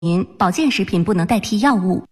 保健食品不能代替药物。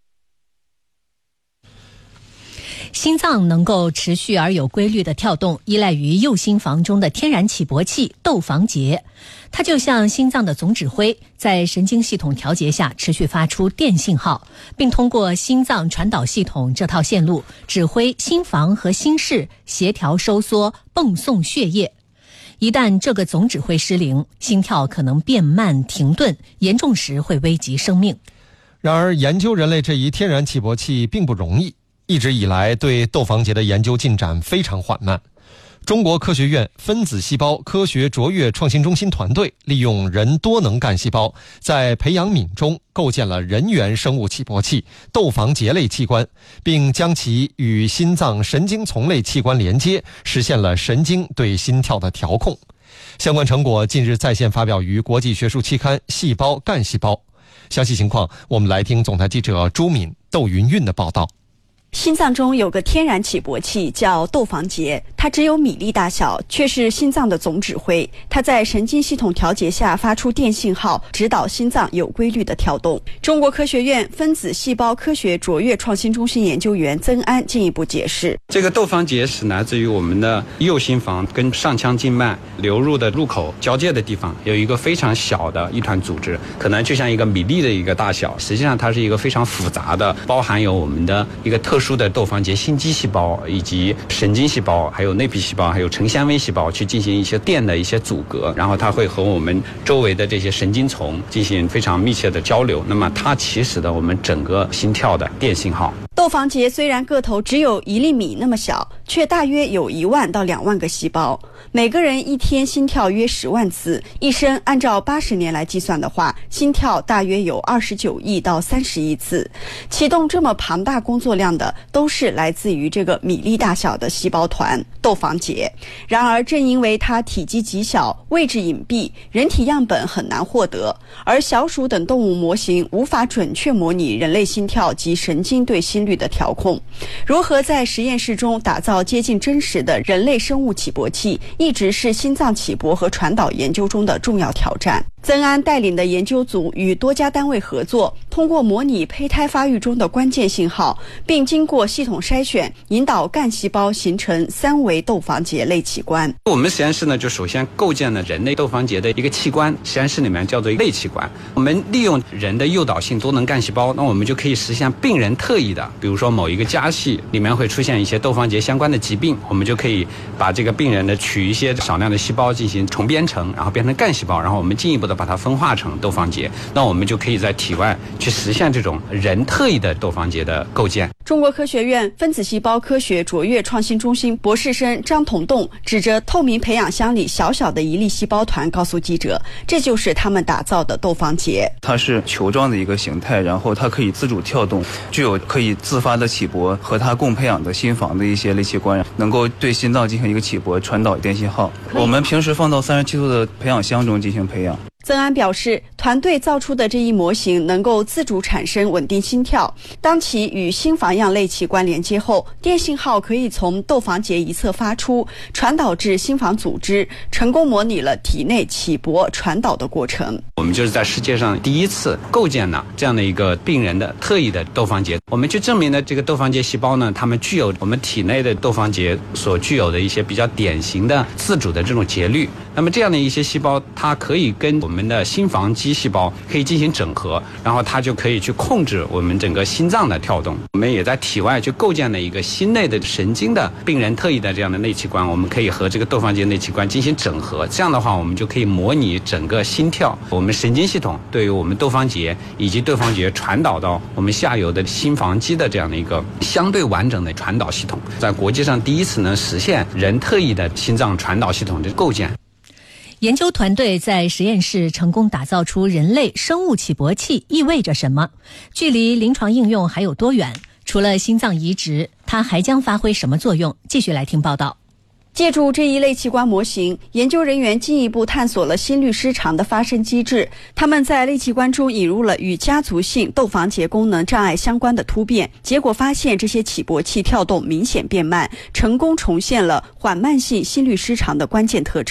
心脏能够持续而有规律的跳动，依赖于右心房中的天然起搏器窦房结，它就像心脏的总指挥，在神经系统调节下持续发出电信号，并通过心脏传导系统这套线路指挥心房和心室协调收缩泵送血液。一旦这个总指挥失灵，心跳可能变慢停顿，严重时会危及生命。 然而研究人类这一天然起搏器并不容易，一直以来对窦房结的研究进展非常缓慢。中国科学院分子细胞科学卓越创新中心团队利用人多能干细胞，在培养皿中构建了人源生物起搏器窦房结类器官，并将其与心脏神经丛类器官连接，实现了神经对心跳的调控。相关成果近日在线发表于国际学术期刊《细胞干细胞》。详细情况，我们来听总台记者朱敏、窦云韵的报道。 心脏中有个天然起搏器叫窦房结，它只有米粒大小，却是心脏的总指挥。它在神经系统调节下发出电信号，指导心脏有规律的跳动。中国科学院分子细胞科学卓越创新中心研究员曾安进一步解释， 这个窦房结是来自于我们的右心房跟上腔静脉流入的入口交界的地方，有一个非常小的一团组织，可能就像一个米粒的一个大小，实际上它是一个非常复杂的，包含有我们的一个特殊的窦房结心肌细胞，以及神经细胞，还有内皮细胞，还有成纤维细胞去进行一些电的一些阻隔，然后它会和我们周围的这些神经丛进行非常密切的交流，那么它起始的我们整个心跳的电信号。 窦房结虽然个头只有1厘米那么小，却大约有1万到2万个细胞，每个人一天心跳约10万次，一生按照80年来计算的话，心跳大约有29亿到30亿次。启动这么庞大工作量的都是来自于这个米粒大小的细胞团窦房结。然而正因为它体积极小，位置隐蔽，人体样本很难获得，而小鼠等动物模型无法准确模拟人类心跳及神经对心率的调控。如何在实验室中打造接近真实的人类生物起搏器，一直是心脏起搏和传导研究中的重要挑战。曾安带领的研究组与多家单位合作，通过模拟胚胎发育中的关键信号，并经过系统筛选，引导干细胞形成3维窦房结类器官。 我们实验室呢，就首先构建了人类窦房结的一个器官，实验室里面叫做类器官。我们利用人的诱导性多能干细胞，那我们就可以实现病人特异的，比如说某一个家系里面会出现一些窦房结相关的疾病，我们就可以把这个病人的取一些少量的细胞进行重编程，然后变成干细胞，然后我们进一步的把它分化成窦房结，那我们就可以在体外去实现这种人特异的窦房结的构建。 中国科学院分子细胞科学卓越创新中心博士生张同栋指着透明培养箱里小小的一粒细胞团告诉记者，这就是他们打造的窦房结。 它是球状的一个形态，然后它可以自主跳动，具有可以自发的起搏，和它共培养的心房的一些类器官能够对心脏进行一个起搏，传导电信号。我们平时放到37度的培养箱中进行培养。 曾安表示，团队造出的这一模型能够自主产生稳定心跳，当其与心房样类器官连接后，电信号可以从窦房结一侧发出，传导至心房组织，成功模拟了体内起搏传导的过程。 我们就是在世界上第一次构建了这样的一个病人的特异的窦房结，我们去证明了这个窦房结细胞呢，它们具有我们体内的窦房结所具有的一些比较典型的自主的这种节律。那么这样的一些细胞，它可以跟我们的心房肌细胞可以进行整合，然后它就可以去控制我们整个心脏的跳动。我们也在体外去构建了一个心内的神经的病人特异的这样的内器官，我们可以和这个窦房结内器官进行整合，这样的话我们就可以模拟整个心跳，我们神经系统对于我们窦房结以及窦房结传导到我们下游的心房肌的这样的一个相对完整的传导系统，在国际上第一次能实现人特异的心脏传导系统的构建。 研究团队在实验室成功打造出人类生物起搏器意味着什么？距离临床应用还有多远？除了心脏移植，它还将发挥什么作用？继续来听报道。 借助这一类器官模型，研究人员进一步探索了心律失常的发生机制。他们在类器官中引入了与家族性窦房结功能障碍相关的突变，结果发现这些起搏器跳动明显变慢，成功重现了缓慢性心律失常的关键特征。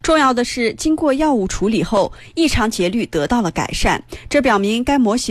重要的是，经过药物处理后，异常节律得到了改善，这表明该模型